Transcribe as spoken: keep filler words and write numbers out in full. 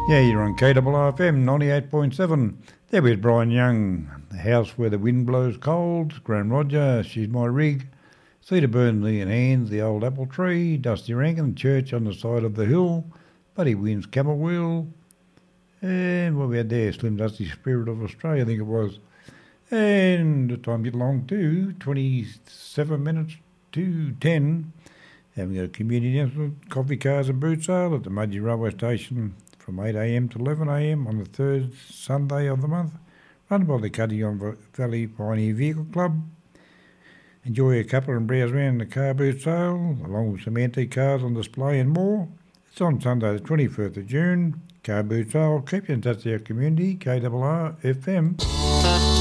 Yeah, you're on K R R F M ninety-eight point seven. There was Brian Young, The House Where the Wind Blows Cold, Graham Roger, She's My Rig, Cedar Burnley and Hands, The Old Apple Tree, Dusty Rankin, Church on the Side of the Hill, Buddy Wynn's Camel Wheel, and what we had there, Slim Dusty Spirit of Australia, I think it was. And the time get along too, twenty-seven minutes to ten. Having a community announcement, coffee cars and boot sale at the Mudgee Railway Station from eight a m to eleven a m on the third Sunday of the month, run by the Cudgegong Valley Pioneer Vehicle Club. Enjoy a couple and browse around the car boot sale, along with some antique cars on display and more. It's on Sunday the twenty-first of June. Car boot sale. Keep in touch with our community, K R R F M.